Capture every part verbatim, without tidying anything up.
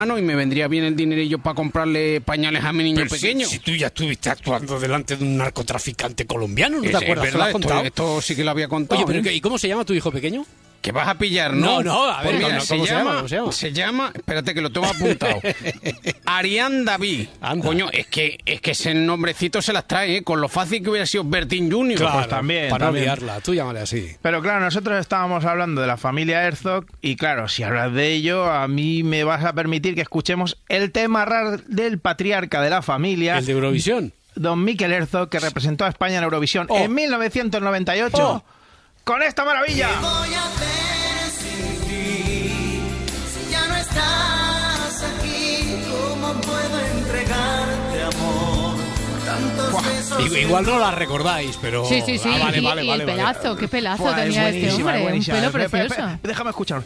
y me vendría bien el dinerillo para comprarle pañales a mi niño Pero pequeño. Si, si tú ya estuviste actuando delante de un narcotraficante colombiano, ¿no te Es- es acuerdas? ¿Te lo verdad, has contado? Esto, esto sí que lo había contado. Oye, pero ¿eh? ¿qué- ¿y cómo se llama tu hijo pequeño? Que vas a pillar, ¿no? No, no, a ver, Pues no, mira, no, se, ¿cómo se llama, llama? ¿Cómo se llama? se llama, espérate que lo tengo apuntado. Arián David. Anda. Coño, es que es que ese nombrecito se las trae, ¿eh? Con lo fácil que hubiera sido Bertín junior Claro, pues también, para también. no liarla, tú llámale así. Pero claro, nosotros estábamos hablando de la familia Herzog y claro, si hablas de ello, a mí me vas a permitir que escuchemos el tema rar del patriarca de la familia, ¿El de Eurovisión? don Mikel Herzog, que representó a España en Eurovisión Oh. en mil novecientos noventa y ocho, Oh. con esta maravilla. Voy a hacer sin ti, si ya no estás aquí, ¿cómo puedo entregarte amor? Tantos besos. I- Igual no la recordáis, pero... Sí, sí, sí. Ah, vale, y, vale, y vale, el vale. pelazo, qué pelazo Buah, es tenía este buenísima, hombre. es buenísima. Un pelo Espera, espera, precioso. espera, déjame escuchar.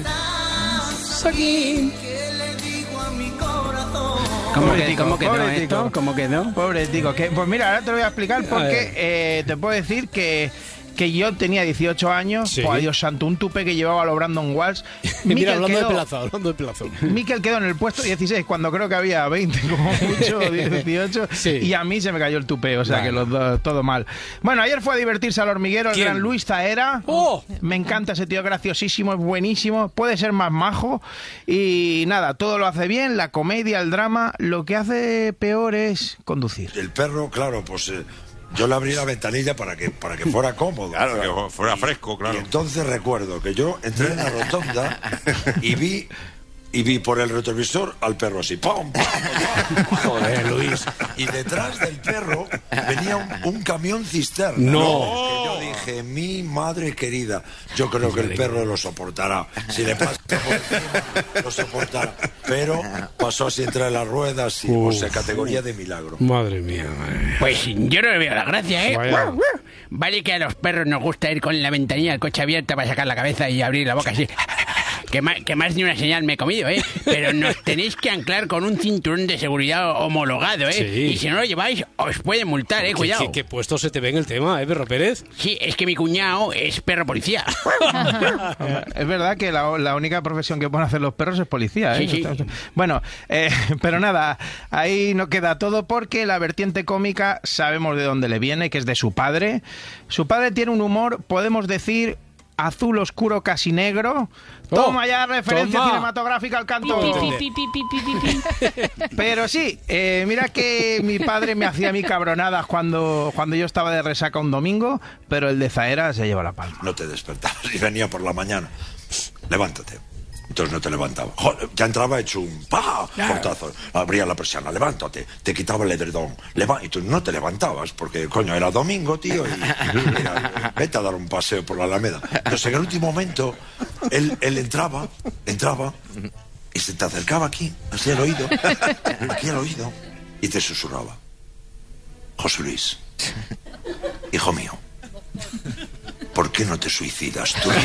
¿Qué le digo a mi corazón? ¿Cómo, Pobre que, tico, ¿Cómo quedó pobre esto? tico. ¿Cómo quedó? Pobre tico, que, pues mira, ahora te lo voy a explicar A porque ver. eh, te puedo decir que, que yo tenía dieciocho años, Sí. pues Dios santo, un tupe que llevaba a lo Brandon Walsh. Mira, Mikel hablando de quedó- pelazo, hablando de pelazo. Mikel quedó en el puesto dieciséis cuando creo que había veinte como mucho, dieciocho, Sí. y a mí se me cayó el tupé, o sea Bueno. que los dos, todo mal. Bueno, ayer fue a divertirse al hormiguero el ¿Quién? gran Luis Zahera. ¡Oh! Me encanta ese tío, graciosísimo, es buenísimo, puede ser más majo y nada, todo lo hace bien, la comedia, el drama, lo que hace peor es conducir. El perro, claro, pues eh, yo le abrí la ventanilla para que, para que fuera cómodo. Claro, que fuera fresco, claro. Y entonces recuerdo que yo entré en la rotonda y vi y vi por el retrovisor al perro así. ¡Pum, pum, pum! Joder, Luis. Y detrás del perro venía un, un camión cisterna. No. Que yo dije, mi madre querida, yo creo que el perro lo soportará. Si le pasa por encima, lo soportará. Pero pasó así entre las ruedas y, o sea, categoría de milagro. Madre mía, madre mía. Pues yo no le veo la gracia, ¿eh? Vaya. Vale que a los perros nos gusta ir con la ventanilla del coche abierta para sacar la cabeza y abrir la boca así. Que más, que más ni una señal me he comido, ¿eh? Pero nos tenéis que anclar con un cinturón de seguridad homologado, ¿eh? Sí. Y si no lo lleváis, os pueden multar, ¿eh? ¿Qué, Cuidado. qué, qué puesto se te ve en el tema, eh, Perro Pérez? Sí, es que mi cuñado es perro policía. Es verdad que la, la única profesión que pueden hacer los perros es policía, ¿eh? Sí, sí. Bueno, eh, pero nada, ahí no queda todo porque la vertiente cómica sabemos de dónde le viene, que es de su padre. Su padre tiene un humor, podemos decir, azul oscuro casi negro. Toma ya referencia toma. cinematográfica al canto. Pi, pi, pi, pi, pi, pi, pi. Pero sí, eh, mira que mi padre me hacía a mí cabronadas cuando, cuando yo estaba de resaca un domingo, pero el de Zahera se lleva la palma. No te despertabas y venía por la mañana. Levántate. Entonces no te levantaba. Joder, ya entraba hecho un ¡pa! Portazo. Abría la persiana, levántate. Te quitaba el edredón. Leva- y tú no te levantabas porque, coño, era domingo, tío. Y, mira, vete a dar un paseo por la Alameda. Entonces en el último momento, él, él entraba, entraba y se te acercaba aquí, así al oído, aquí al oído, y te susurraba. José Luis, hijo mío, ¿por qué no te suicidas tú?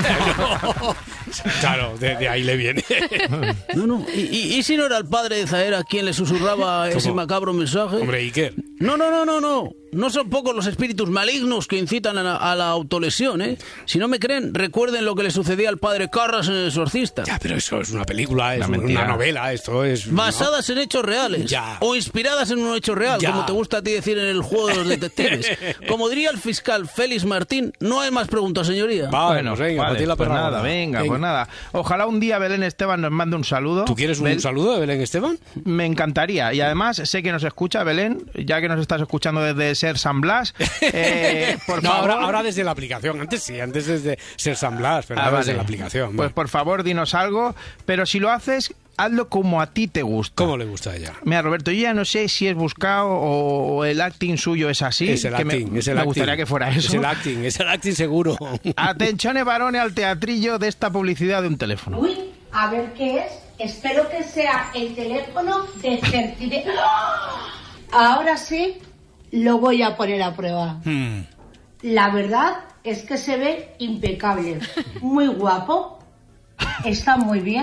Claro, de, de ahí le viene. No, no. ¿Y, y, y si no era el padre de Zahera quien le susurraba ese ¿Cómo? macabro mensaje? Hombre, Iker. No, no, no, no, no. No son pocos los espíritus malignos que incitan a la, a la autolesión, ¿eh? Si no me creen, recuerden lo que le sucedía al padre Carras en El Exorcista. Ya, pero eso es una película, es Una una, mentira. novela, esto es... Basadas en hechos reales. Ya. O inspiradas en un hecho real, Ya. como te gusta a ti decir en el juego de los detectives. Como diría el fiscal Félix Martín, no hay más preguntas, señoría. Vale, Bueno, pues venga, vale, para ti la pues perra nada, gorda. venga, pues nada. Ojalá un día Belén Esteban nos mande un saludo. ¿Tú quieres un Bel- saludo de Belén Esteban? Me encantaría. Y además sé que nos escucha Belén, ya que nos estás escuchando desde Ser San Blas. Eh, por No, favor, ahora, ahora desde la aplicación. Antes sí, antes desde Ser San Blas, pero Ah, ahora vale. desde la aplicación. Pues Bueno. por favor, dinos algo. Pero si lo haces, hazlo como a ti te gusta. ¿Cómo le gusta a ella? Mira, Roberto, yo ya no sé si es buscado o, o el acting suyo es así. es el que me- acting, es el me acting. gustaría que fuera eso. Es el acting, es el acting seguro. Atención, varones, al teatrillo de esta publicidad de un teléfono. Uy, a ver qué es. Espero que sea el teléfono de Certide. ¡Ah! Ahora sí, lo voy a poner a prueba. Hmm. La verdad es que se ve impecable. Muy guapo. Está muy bien.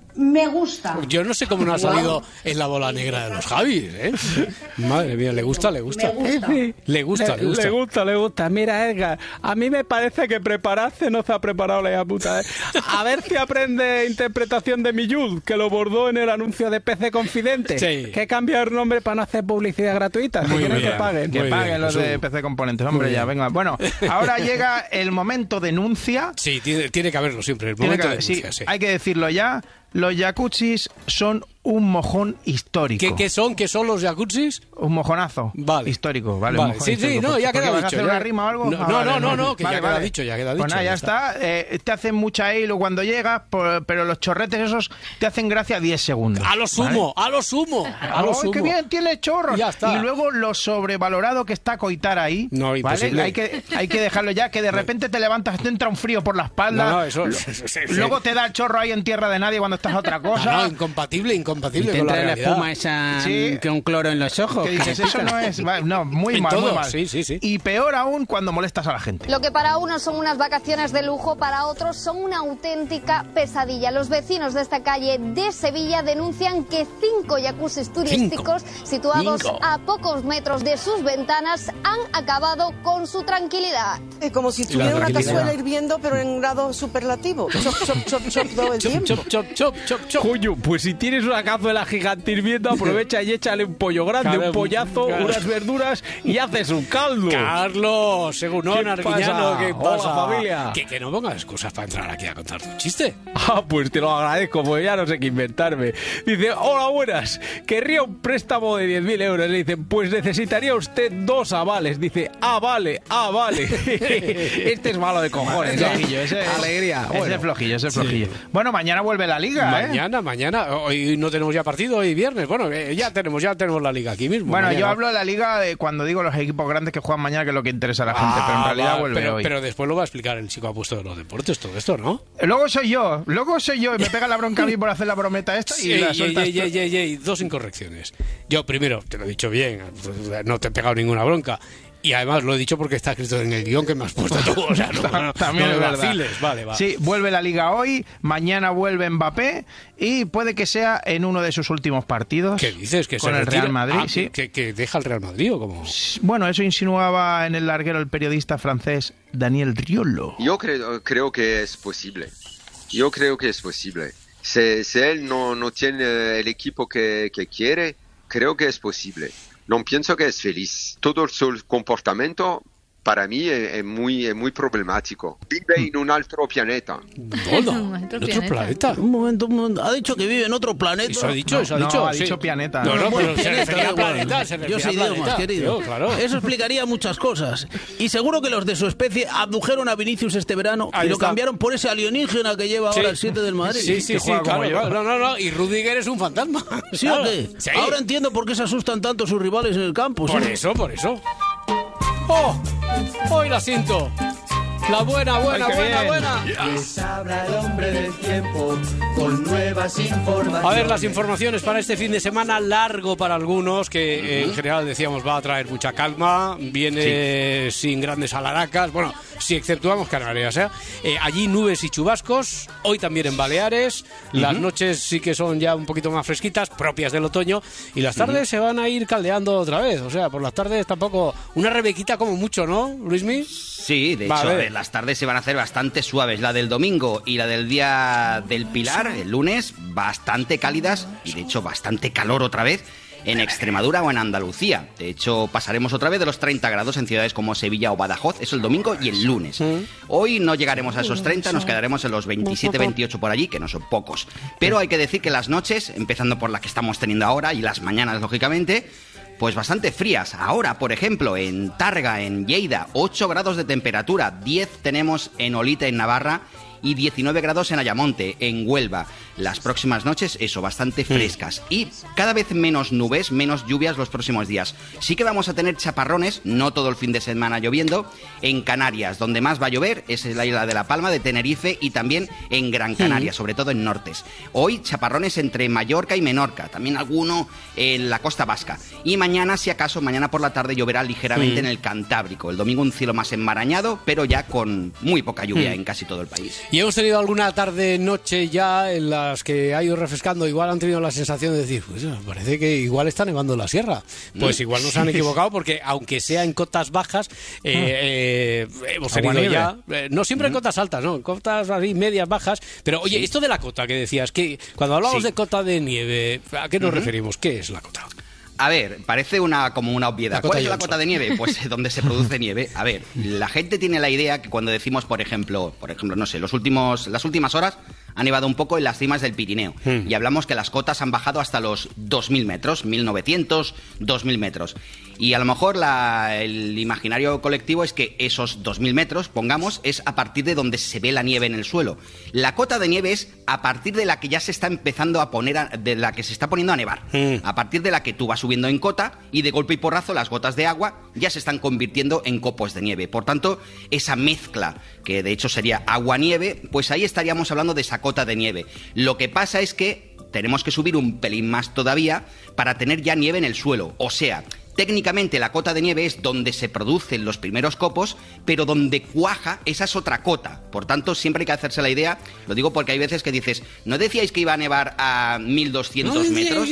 me gusta. Yo no sé cómo no ha salido en la bola negra de los Javis, ¿eh? Madre mía, le gusta, le gusta. Me gusta. Le gusta, le gusta. Le gusta, le gusta. Mira, Edgar, a mí me parece que prepararse no se ha preparado la hija puta. ¿eh? A ver si aprende interpretación de Millud, que lo bordó en el anuncio de P C Confidente. Sí. Que cambia el nombre para no hacer publicidad gratuita. Si Muy quieren bien, que paguen. muy Que paguen bien, los Jesús. de P C Componentes. Hombre, ya, venga. Bueno, ahora llega el momento denuncia. Sí, tiene, tiene que haberlo siempre, el Tiene momento que- de sí, denuncia, sí. hay que decirlo ya. Los jacuzzis son un mojón histórico. ¿Qué, ¿Qué son? ¿Qué son los jacuzzis? Un mojonazo Vale. histórico, ¿vale? Vale. Un mojón Sí, sí, histórico. no, ¿Por- ya por qué queda vas a dicho, hacer ya. una rima o algo? No, Ah, no, vale, no, no, no, que ya queda dicho, ya queda Pues dicho, nada, ya ya está. está. Eh, te hacen mucha hilo cuando llegas, por- pero los chorretes esos te hacen gracia diez segundos. A lo sumo, a lo sumo, a lo ¡Ay, sumo. qué bien tiene chorros! Ya está. Y luego lo sobrevalorado que está coitar ahí. No, ¿vale? imposible. Hay que, hay que dejarlo ya, que de repente te levantas, te entra un frío por la espalda. No, no, eso- Lo- sí, sí, sí. Luego te da el chorro ahí en tierra de nadie cuando estás a otra No, cosa. no, incompatible, Y incompatible te con la entra la realidad. espuma esa Sí. con cloro en los ojos. ¿Qué dices? que te Eso pica. no es... va- No, muy En mal, todo, muy mal. sí, sí, sí. Y peor aún cuando molestas a la gente. Lo que para unos son unas vacaciones de lujo, para otros son una auténtica pesadilla. Los vecinos de esta calle de Sevilla denuncian que cinco jacuzzis turísticos situados Cinco. a pocos metros de sus ventanas han acabado con su tranquilidad. Eh, Como si la tuviera una tranquilidad. cazuela hirviendo, pero en grado superlativo. Chop, chop, chop, chop todo el Chop, tiempo. chop, chop, chop, chop, chop. Coño, pues si tienes una cazuela gigante hirviendo, aprovecha y échale un pollo grande, Claro, un pollazo, claro. unas verduras y haces un caldo. Carlos, según ¿Qué Arguiñano, pasa? ¿qué Hola, pasa? familia. Que, que no pongas excusas para entrar aquí a contar tu chiste. Ah, pues te lo agradezco, pues ya no sé qué inventarme. Dice, hola, buenas, querría un préstamo de diez mil euros. Le dicen, pues necesitaría usted dos avales. Dice, ah, vale, ah, vale. Este es malo de cojones. Ese ¿no? flojillo, ese es- Alegría. ese Ese es flojillo, ese Sí. flojillo. Bueno, mañana vuelve la liga, ¿eh? Mañana, mañana. Hoy no tenemos ya partido, hoy viernes. Bueno, eh, ya tenemos, ya tenemos la liga aquí mismo. Bueno, Mañana. yo hablo de la liga de cuando digo los equipos grandes que juegan mañana, que es lo que interesa a la gente, pero en Ah, realidad va, vuelve pero, hoy. pero después lo va a explicar el chico apuesto de los deportes, todo esto, ¿no? Luego soy yo, luego soy yo y me pega la bronca a mí por hacer la brometa esta y Ey, la ey, sueltas ey, tú. ey, ey, ey, dos incorrecciones. Yo, primero, te lo he dicho bien, no te he pegado ninguna bronca. Y además lo he dicho porque está escrito en el guión que me has puesto tú. O sea, no, no, También no es me verdad. vaciles. Vale, vale. Sí, vuelve la liga hoy, mañana vuelve Mbappé y puede que sea en uno de sus últimos partidos. ¿Qué dices? ¿Que con se el retira? Real Madrid? Ah, sí. que, que deja el Real Madrid o cómo? Bueno, eso insinuaba en el larguero el periodista francés Daniel Riolo. Yo creo, creo que es posible. Yo creo que es posible. Si, si él no, no tiene el equipo que, que quiere, creo que es posible. No pienso que es feliz. Todo su comportamiento para mí es, es muy, es muy problemático. Vive en un otro planeta. ¿Dónde? Otro ¿En otro planeta. planeta? Un momento, un momento. Ha dicho que vive en otro planeta. Eso ha dicho, No, eso ha no, dicho. ha sí. dicho planeta. No, no, Bueno, pero se planeta, refería a da igual. planeta, se Yo refería sé a idiomas, planeta. querido. Tío, claro. Eso explicaría muchas cosas. Y seguro que los de su especie abdujeron a Vinicius este verano Ahí y lo está. cambiaron por ese alienígena que lleva Sí. ahora el siete del Madrid. Sí, sí, que sí, juega claro, como yo. claro. No, no, no. Y Rudiger es un fantasma. ¿Sí Claro. o qué? Sí. Ahora entiendo por qué se asustan tanto sus rivales en el campo. ¿sí? Por eso, por eso. ¡Oh! ¡Hoy la siento! La buena, buena, Ay, qué buena, bien. buena. Les habla el hombre del tiempo con nuevas informaciones. A ver, las informaciones para este fin de semana largo para algunos, que eh, en general decíamos va a traer mucha calma, viene sin grandes alaracas, bueno, si exceptuamos Canarias, ¿eh? Eh, allí nubes y chubascos, hoy también en Baleares, las noches sí que son ya un poquito más fresquitas, propias del otoño, y las tardes se van a ir caldeando otra vez, o sea, por las tardes tampoco, una rebequita como mucho, ¿no, Luismi? Sí, de Vale. hecho, a ver, las tardes se van a hacer bastante suaves. La del domingo y la del día del Pilar, el lunes, bastante cálidas y de hecho bastante calor otra vez en Extremadura o en Andalucía. De hecho, pasaremos otra vez de los treinta grados en ciudades como Sevilla o Badajoz. Es el domingo y el lunes. Hoy no llegaremos a esos treinta, nos quedaremos en los veintisiete, veintiocho por allí, que no son pocos. Pero hay que decir que las noches, empezando por la que estamos teniendo ahora, y las mañanas, lógicamente, pues bastante frías. Ahora, por ejemplo, en Tárrega, en Lleida, ocho grados de temperatura, diez tenemos en Olite, en Navarra, y diecinueve grados en Ayamonte, en Huelva. Las próximas noches, eso, bastante frescas. Y cada vez menos nubes, menos lluvias los próximos días. Sí que vamos a tener chaparrones, no todo el fin de semana lloviendo, en Canarias. Donde más va a llover es en la isla de La Palma, de Tenerife y también en Gran Canaria, sobre todo en nortes. Hoy chaparrones entre Mallorca y Menorca, también alguno en la costa vasca. Y mañana, si acaso, mañana por la tarde lloverá ligeramente Mm. en el Cantábrico. El domingo un cielo más enmarañado, pero ya con muy poca lluvia Mm. en casi todo el país. Y hemos tenido alguna tarde-noche ya en las que ha ido refrescando, igual han tenido la sensación de decir, pues parece que igual está nevando en la sierra. Pues igual nos han equivocado porque aunque sea en cotas bajas, eh, eh, hemos tenido Aguanieve. ya, eh, no siempre en cotas altas, no, cotas así medias, bajas, pero oye, esto de la cota que decías, que cuando hablamos Sí. de cota de nieve, ¿a qué nos Ujú. referimos? ¿Qué es la cota? A ver, parece una como una obviedad. La cota ¿Cuál es la Johnson. cota de nieve? Pues donde se produce nieve. A ver, la gente tiene la idea que cuando decimos, por ejemplo, por ejemplo, no sé, los últimos, las últimas horas ha nevado un poco en las cimas del Pirineo. Hmm. Y hablamos que las cotas han bajado hasta los dos mil metros, mil novecientos, dos mil metros. Y a lo mejor la- el imaginario colectivo es que esos dos mil metros, pongamos, es a partir de donde se ve la nieve en el suelo. La cota de nieve es a partir de la que ya se está empezando a poner, a- de la que se está poniendo a nevar. A partir de la que tú vas subiendo en cota y de golpe y porrazo las gotas de agua ya se están convirtiendo en copos de nieve. Por tanto, esa mezcla, que de hecho sería agua-nieve, pues ahí estaríamos hablando de esa cota de nieve. Lo que pasa es que tenemos que subir un pelín más todavía para tener ya nieve en el suelo. O sea, técnicamente la cota de nieve es donde se producen los primeros copos, pero donde cuaja, esa es otra cota. Por tanto, siempre hay que hacerse la idea, lo digo porque hay veces que dices, ¿no decíais que iba a nevar a mil doscientos metros?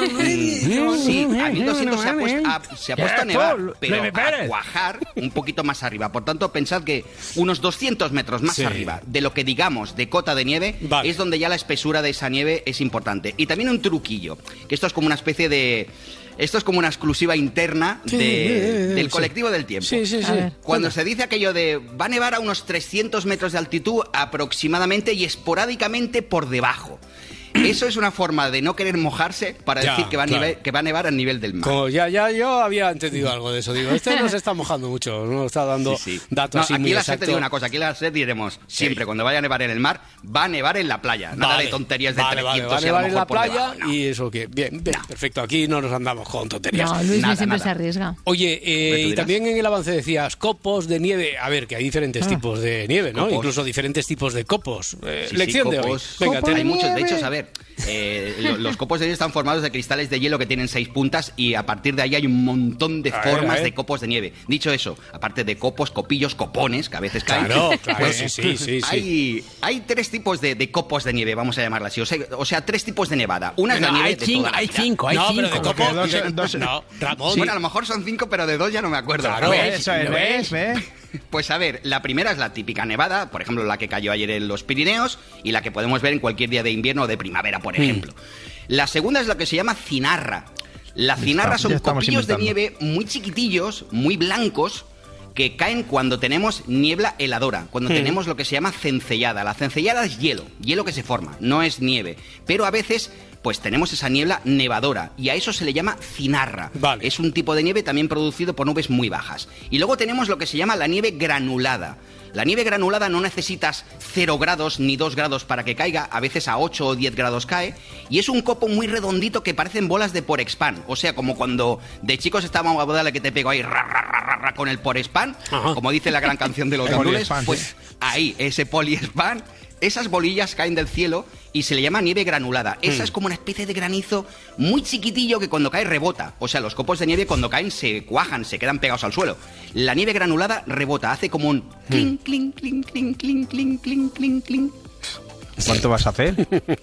Mm, sí, a mil doscientos se ha puesto a, se ha puesto a nevar, pero a cuajar un poquito más arriba. Por tanto, pensad que unos doscientos metros más Sí. arriba de lo que digamos de cota de nieve Vale. es donde ya la espesura de esa nieve es importante. Y también un truquillo, que esto es como una especie de... Esto es como una exclusiva interna Sí, de- eh, eh, del sí. colectivo del tiempo. Sí, sí, sí. A ver. Cuando se dice aquello de va a nevar a unos trescientos metros de altitud aproximadamente y esporádicamente por debajo. Eso es una forma de no querer mojarse para Ya, decir que va, a claro. nivel- que va a nevar al nivel del mar. Como ya, ya yo había entendido algo de eso. Digo, este no se está mojando mucho, no está dando Sí, sí. datos No, así aquí muy en la SER te exactos. digo una cosa, aquí en la SER diremos siempre, cuando vaya a nevar en el mar, va a nevar en la playa. Nada Vale. de tonterías de Vale, vale, trescientos va a y a lo nevar en la mejor por playa debajo, no. y eso que bien, bien, perfecto. Aquí no nos andamos con tonterías. No, Luis Nada, siempre nada. se arriesga. Oye, eh, Hombre, tú y dirás. también en el avance decías copos de nieve. A ver, que hay diferentes tipos de nieve, ¿no? Copos. Incluso diferentes tipos de copos. Eh, Sí, sí, lección de hoy. copos. Venga, Copos te- hay muchos, de hecho, a ver, eh, lo- los copos de nieve están formados de cristales de hielo que tienen seis puntas y a partir de ahí hay un montón de A ver, formas a ver. de copos de nieve. Dicho eso, aparte de copos, copillos, copones, que a veces caen, Claro, claro, pues, sí, sí, sí, sí. Hay, hay tres tipos de, de copos de nieve, vamos a llamarla así. O sea, o sea, tres tipos de nevada. Una es la No, nieve hay de cinco, toda la hay vida. cinco, hay no, pero de cinco. copos. Dos- dos- no, Ramón. Bueno, a lo mejor son cinco, pero de dos ya no me acuerdo. Claro, A ver, Eso es, ¿lo ¿ves? ves? ¿Ves? pues a ver, la primera es la típica nevada, por ejemplo, la que cayó ayer en los Pirineos y la que podemos ver en cualquier día de invierno o de primavera, por ejemplo. La segunda es la que se llama cinarra. La cinarra Ya son estamos copillos de inventando. nieve muy chiquitillos, muy blancos, que caen cuando tenemos niebla heladora, cuando tenemos lo que se llama cencellada. La cencellada es hielo, hielo que se forma, no es nieve. Pero a veces, pues tenemos esa niebla nevadora y a eso se le llama cinarra. Vale. Es un tipo de nieve también producido por nubes muy bajas. Y luego tenemos lo que se llama la nieve granulada. La nieve granulada no necesitas cero grados ni dos grados para que caiga, a veces a ocho o diez grados cae, y es un copo muy redondito que parecen bolas de Porexpan. O sea, como cuando de chicos estábamos a bodarle que te pego ahí ra, ra, ra, ra, ra, con el Porexpan, Ajá. como dice la gran canción de los El gandules, Poliespan, pues sí. ahí, ese Poliespan, esas bolillas caen del cielo y se le llama nieve granulada. Esa es como una especie de granizo muy chiquitillo que cuando cae rebota. O sea, los copos de nieve cuando caen se cuajan, se quedan pegados al suelo. La nieve granulada rebota, hace como un clink, clink, clink, clink, clink, clink, clink, clink, clink. ¿Cuánto vas a hacer?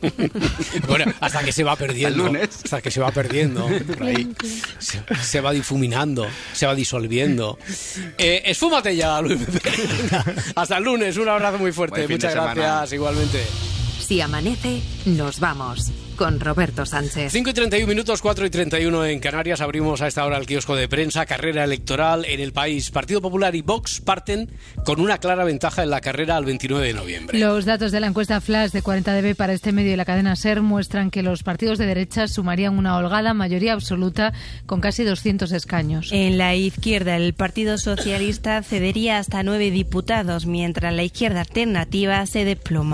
Bueno, hasta que se va perdiendo. Al lunes. Hasta que se va perdiendo. Por ahí. Se, se va difuminando, se va disolviendo. Eh, esfúmate ya, Luis. Venga, hasta el lunes. Un abrazo muy fuerte. Buen fin de Muchas semana. gracias, igualmente. Si amanece, nos vamos. Con Roberto Sánchez. cinco y treinta y un minutos, cuatro y treinta y uno en Canarias. Abrimos a esta hora el kiosco de prensa. Carrera electoral en el país. Partido Popular y Vox parten con una clara ventaja en la carrera al veintinueve de noviembre. Los datos de la encuesta Flash de cuarenta D B para este medio y la cadena SER muestran que los partidos de derecha sumarían una holgada mayoría absoluta con casi doscientos escaños. En la izquierda, el Partido Socialista cedería hasta nueve diputados, mientras la izquierda alternativa se desploma.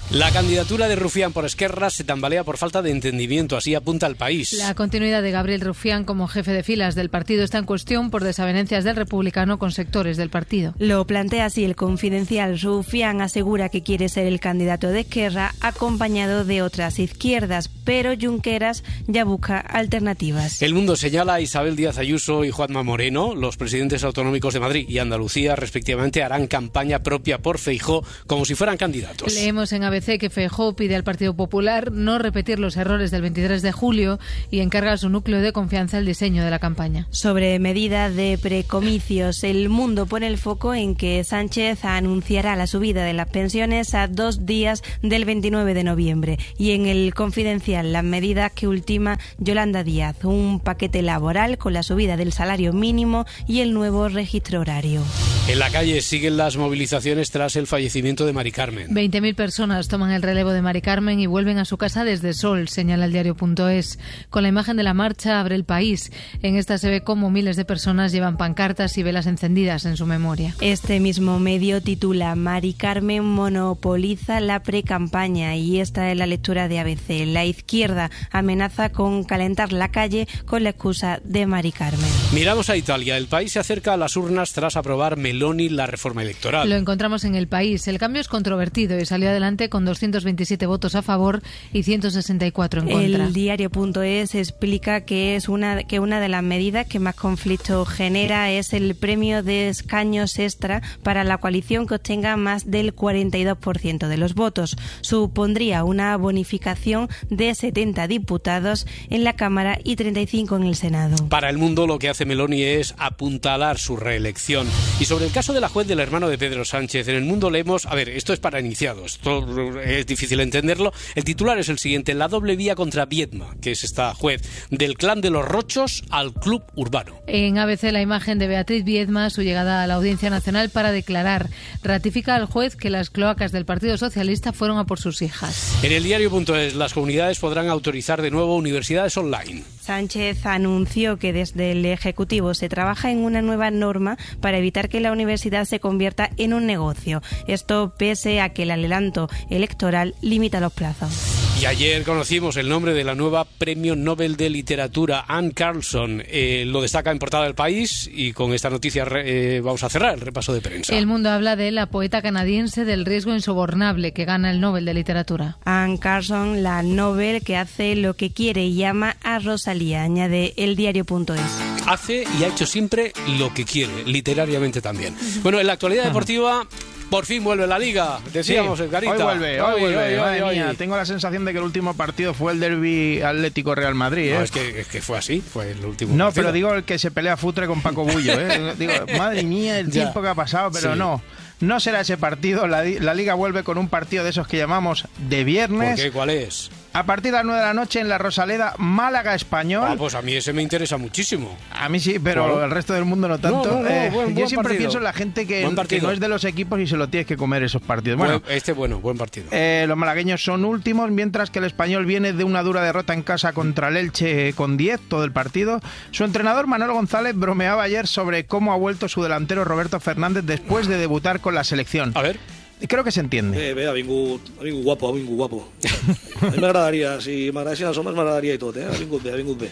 La candidatura de Rufián por Esquerra se tambalea por falta de entendimiento, así apunta El País. La continuidad de Gabriel Rufián como jefe de filas del partido está en cuestión por desavenencias del republicano con sectores del partido. Lo plantea así el Confidencial. Rufián asegura que quiere ser el candidato de Esquerra acompañado de otras izquierdas, pero Junqueras ya busca alternativas. El Mundo señala a Isabel Díaz Ayuso y Juanma Moreno, los presidentes autonómicos de Madrid y Andalucía, respectivamente, harán campaña propia por Feijóo como si fueran candidatos. Leemos en A B C que Feijóo pide al Partido Popular no repetir los errores del veintitrés de julio y encarga a su núcleo de confianza el diseño de la campaña. Sobre medidas de precomicios, El Mundo pone el foco en que Sánchez anunciará la subida de las pensiones a dos días del veintinueve de noviembre. Y en El Confidencial, las medidas que ultima Yolanda Díaz, un paquete laboral con la subida del salario mínimo y el nuevo registro horario. En la calle siguen las movilizaciones tras el fallecimiento de Mari Carmen. veinte mil personas toman el relevo de Mari Carmen y vuelven a su casa desde Sol, señala el diario punto es. Con la imagen de la marcha abre El País. En esta se ve cómo miles de personas llevan pancartas y velas encendidas en su memoria. Este mismo medio titula Mari Carmen monopoliza la precampaña y esta es la lectura de A B C. La izquierda amenaza con calentar la calle con la excusa de Mari Carmen. Miramos a Italia. El país se acerca a las urnas tras aprobar Meloni la reforma electoral. Lo encontramos en El País. El cambio es controvertido y salió adelante con doscientos veintisiete votos a favor y ciento sesenta y cuatro en contra. El diario punto es explica que es una que una de las medidas que más conflicto genera es el premio de escaños extra para la coalición que obtenga más del cuarenta y dos por ciento de los votos. Supondría una bonificación de setenta diputados en la Cámara y treinta y cinco en el Senado. Para El Mundo, lo que hace Meloni es apuntalar su reelección. Y sobre el caso de la juez del hermano de Pedro Sánchez, en El Mundo leemos, a ver, esto es para iniciados, esto es difícil entenderlo. El titular es el siguiente: la doble vía contra Viedma, que es esta juez, del clan de los Rochos al club urbano. En A B C la imagen de Beatriz Viedma, su llegada a la Audiencia Nacional para declarar. Ratifica al juez que las cloacas del Partido Socialista fueron a por sus hijas. En el diario punto es, las comunidades podrán autorizar de nuevo universidades online. Sánchez anunció que desde el Ejecutivo se trabaja en una nueva norma para evitar que la universidad se convierta en un negocio. Esto pese a que el adelanto electoral limita los plazos. Y ayer conocimos el nombre de la nueva Premio Nobel de Literatura, Anne Carlson. Eh, lo destaca en portada del País y con esta noticia eh, vamos a cerrar el repaso de prensa. El Mundo habla de la poeta canadiense del riesgo insobornable que gana el Nobel de Literatura. Anne Carlson, la Nobel que hace lo que quiere y llama a Rosalía, añade el diario punto es. Hace y ha hecho siempre lo que quiere, literariamente también. Bueno, en la actualidad deportiva... Por fin vuelve la Liga, decíamos, sí, Edgarita. Hoy vuelve, hoy, hoy vuelve, hoy, madre hoy, mía. hoy. Tengo la sensación de que el último partido fue el derbi Atlético-Real Madrid, ¿eh? No, es que, es que fue así, fue el último No, partido. pero digo el que se pelea Futre con Paco Bullo, ¿eh? Digo, madre mía, el Ya. tiempo que ha pasado, pero Sí. no. No será ese partido, la, la Liga vuelve con un partido de esos que llamamos de viernes. ¿Por qué? ¿Cuál es? A partir de las nueve de la noche en la Rosaleda, Málaga-Español. Ah, pues a mí ese me interesa muchísimo. A mí sí, pero Claro. el resto del mundo no tanto. No, no, no, Eh, buen- yo buen siempre partido. pienso en la gente que, Buen que partido. no es de los equipos y se lo tienes que comer esos partidos. Bueno, Buen- este bueno, buen partido. Eh, los malagueños son últimos, mientras que el Español viene de una dura derrota en casa contra el Elche con diez todo el partido. Su entrenador Manuel González bromeaba ayer sobre cómo ha vuelto su delantero Roberto Fernández después de debutar con la selección. A ver. Creo que se entiende. Eh, bé, ha vingut, ha vingut guapo, ha vingut guapo. A mi m'agradaria, si m'agradessin els homes m'agradaria i tot, eh? Ha vingut bé, ha vingut bé.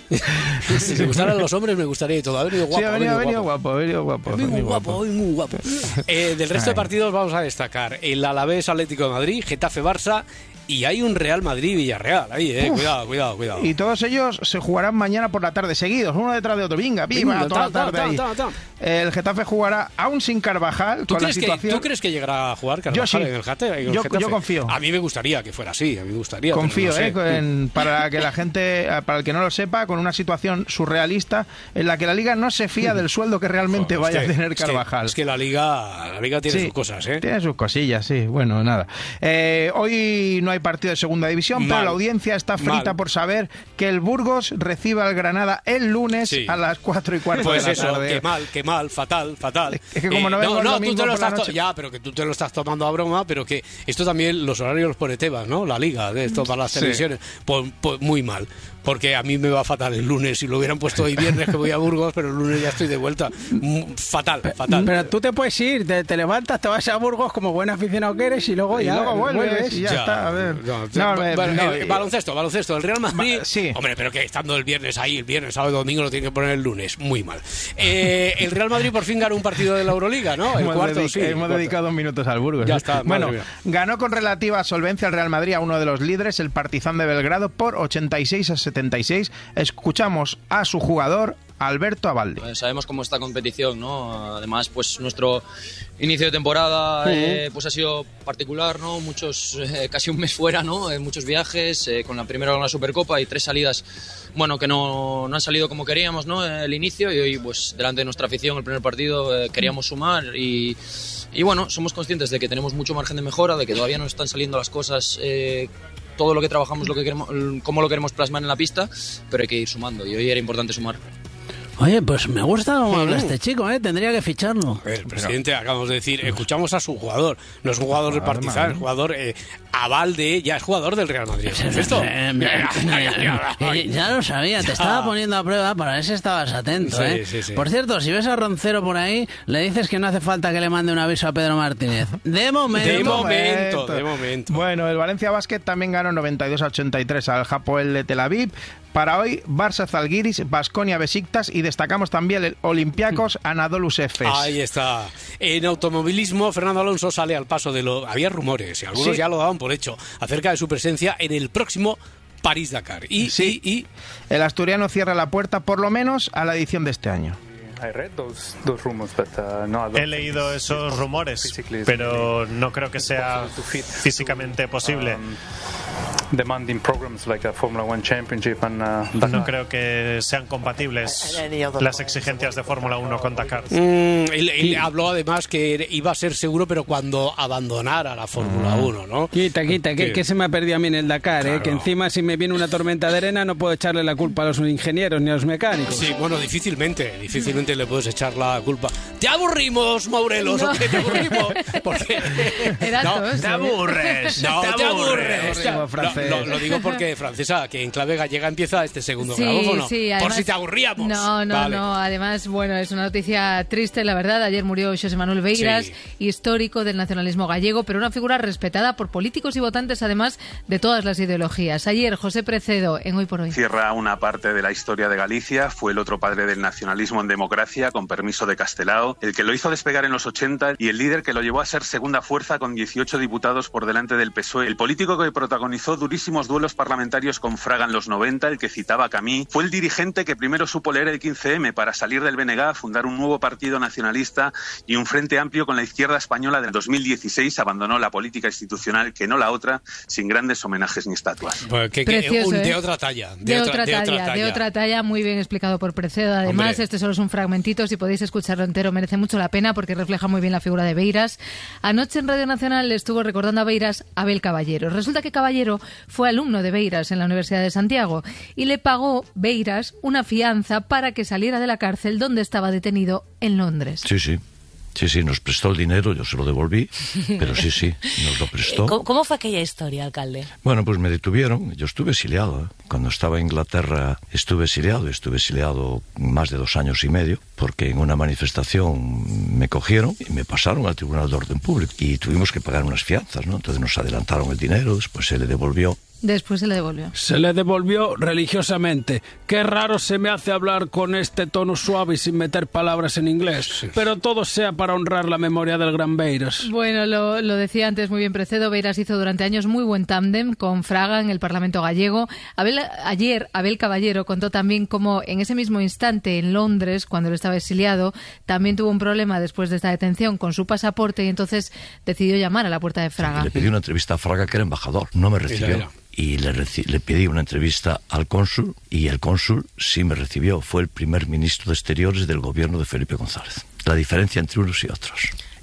Si me gustaran los hombres me gustaría y todo. Ha venido guapo. Sí, ha venido, ha venido guapo, ha venido guapo. Ha venido guapo, ha venido guapo. Eh, del resto de Ay. partidos vamos a destacar el Alavés Atlético de Madrid, Getafe Barça y hay un Real Madrid Villarreal. Ahí, eh. Uf. Cuidado, cuidado, cuidado. Y todos ellos se jugarán mañana por la tarde seguidos, uno detrás de otro. Venga, viva, Venga, toda la ta, ta, tarde ta, ahí. ta, ta. El Getafe jugará aún sin Carvajal ¿Tú con la crees, que, situación. ¿Tú crees que llegará a jugar Carvajal Yo sí. en el Getafe? en el Yo- Getafe? yo confío. A mí me gustaría que fuera así, a mí me gustaría. Confío, pero no eh, sé. en- para que la gente, eh, para el que no lo sepa, con una situación surrealista en la que la Liga no se fía del sueldo que realmente No, vaya es que- a tener es que- Carvajal. Es que, la Liga la Liga tiene Sí, sus cosas, ¿eh? Tiene sus cosillas, sí. Bueno, nada. Eh, hoy no hay partido de segunda división, pero Mal. la audiencia está frita Mal. por saber que el Burgos recibe al Granada el lunes Sí. a las cuatro y cuarto Pues de la eso, tarde. qué mal, qué mal, fatal, fatal. Es que como no vengo el no, domingo tú te lo por la estás to- noche- ya, pero que tú te lo estás tomando a broma, pero que esto también los horarios los pone Tebas, ¿no? La Liga de esto para las Sí. televisiones, pues, pues muy mal. porque a mí me va fatal el lunes. Si lo hubieran puesto hoy viernes que voy a Burgos, pero el lunes ya estoy de vuelta. Fatal, fatal. Pero tú te puedes ir, te, te levantas, te vas a Burgos como buen aficionado que eres y luego ya y luego vuelves, vuelves y ya, ya está. A ver. No, no, no, bueno, no, el, baloncesto, baloncesto. El Real Madrid. Sí. Hombre, pero que estando el viernes ahí, el viernes, sábado, domingo lo tiene que poner el lunes. Muy mal. Eh, el Real Madrid por fin ganó un partido de la Euroliga, ¿no? El hemos cuarto, dedic- sí. Hemos cuarto. dedicado dos minutos al Burgos. Ya ¿eh? está. Bueno, mía. ganó con relativa solvencia el Real Madrid a uno de los líderes, el Partizan de Belgrado, por ochenta y seis a setenta y seis. Escuchamos a su jugador, Alberto Abalde. Pues sabemos cómo está competición, ¿no? Además, pues nuestro inicio de temporada eh, pues ha sido particular, ¿no? Muchos, eh, casi un mes fuera, ¿no? Eh, muchos viajes, eh, con la primera con la Supercopa y tres salidas, bueno, que no, no han salido como queríamos, ¿no? El inicio, y hoy, pues delante de nuestra afición, el primer partido, eh, queríamos sumar y, y bueno, somos conscientes de que tenemos mucho margen de mejora, de que todavía no están saliendo las cosas, eh, todo lo que trabajamos, lo que queremos, cómo lo queremos plasmar en la pista, pero hay que ir sumando y hoy era importante sumar. Oye, pues me gusta cómo habla este chico, ¿eh? Tendría que ficharlo. El presidente, acabamos de decir, escuchamos a su jugador. No es un jugador del Partizan, es jugador eh, Abalde, ya es jugador del Real Madrid. ¿Es esto? Ya lo sabía, te estaba poniendo a prueba para ver si estabas atento, Sí, ¿eh? sí, sí. Por cierto, si ves a Roncero por ahí, le dices que no hace falta que le mande un aviso a Pedro Martínez. De momento. De momento, de momento. Bueno, el Valencia Basket también ganó noventa y dos a ochenta y tres al Hapoel de Tel Aviv. Para hoy, Barça Zalgiris, Baskonia Besiktas y destacamos también el Olympiacos Anadolu Efes. Ahí está. En automovilismo, Fernando Alonso sale al paso de lo... Había rumores, y algunos Sí. ya lo daban por hecho, acerca de su presencia en el próximo París-Dakar. Y, Sí. y, y... El asturiano cierra la puerta, por lo menos, a la edición de este año. He leído esos rumores, pero no creo que sea físicamente posible. No creo que sean compatibles las exigencias de Fórmula uno con Dakar. Mm, él, él habló además que iba a ser seguro, pero cuando abandonara la Fórmula uno, ¿no? Quita, quita, que, que se me ha perdido a mí en el Dakar, Claro. ¿eh? Que encima si me viene una tormenta de arena no puedo echarle la culpa a los ingenieros ni a los mecánicos. Sí, bueno, difícilmente, difícilmente le puedes echar la culpa. ¿Te aburrimos, Maurelos? ¿O qué te aburrimos? Porque... Era no, todo, te ¿sí? aburres. No, te te aburres. aburres. No, lo, lo digo porque, Francesa, que en clave gallega empieza este segundo Sí, grabófono. sí, Por además- si te aburríamos. No, no, Vale. no. Además, bueno, es una noticia triste, la verdad. Ayer murió José Manuel Beiras, Sí. histórico del nacionalismo gallego, pero una figura respetada por políticos y votantes, además de todas las ideologías. Ayer, José Precedo, en Hoy por Hoy. Cierra una parte de la historia de Galicia, fue el otro padre del nacionalismo en democracia, con permiso de Castelao, el que lo hizo despegar en los ochenta y el líder que lo llevó a ser segunda fuerza con dieciocho diputados por delante del P S O E. El político que protagonizó durísimos duelos parlamentarios con Fraga en los noventa, el que citaba a Camí, fue el dirigente que primero supo leer el quince eme para salir del B N G, fundar un nuevo partido nacionalista y un frente amplio con la izquierda española. Del dos mil dieciséis abandonó la política institucional, que no la otra, sin grandes homenajes ni estatuas. Pues que- que- Precioso, un- ¿eh? de otra talla. De, otra, talla, de otra talla, muy bien explicado por Precedo. Además, Hombre. este solo es un fragmentito, si podéis escucharlo entero merece mucho la pena porque refleja muy bien la figura de Beiras. Anoche en Radio Nacional le estuvo recordando a Beiras Abel Caballero. Resulta que Caballero fue alumno de Beiras en la Universidad de Santiago y le pagó Beiras una fianza para que saliera de la cárcel donde estaba detenido en Londres. Sí, sí. Sí, sí, nos prestó el dinero, yo se lo devolví, pero sí, sí, nos lo prestó. ¿Cómo, cómo fue aquella historia, alcalde? Bueno, pues me detuvieron, yo estuve exiliado. ¿eh? Cuando estaba en Inglaterra estuve exiliado, estuve exiliado más de dos años y medio, porque en una manifestación me cogieron y me pasaron al Tribunal de Orden Público y tuvimos que pagar unas fianzas, ¿no? Entonces nos adelantaron el dinero, después se le devolvió. Después se le devolvió. Se le devolvió religiosamente. Qué raro se me hace hablar con este tono suave y sin meter palabras en inglés. Pero todo sea para honrar la memoria del gran Beiras. Bueno, lo, lo decía antes muy bien Precedo, Beiras hizo durante años muy buen tándem con Fraga en el Parlamento gallego. Abel, ayer Abel Caballero contó también cómo en ese mismo instante en Londres, cuando él estaba exiliado, también tuvo un problema después de esta detención con su pasaporte y entonces decidió llamar a la puerta de Fraga. Le pedí una entrevista a Fraga, que era embajador, no me recibió. Y le, reci- le pedí una entrevista al cónsul y el cónsul sí me recibió. Fue el primer ministro de Exteriores del gobierno de Felipe González. La diferencia entre unos y otros.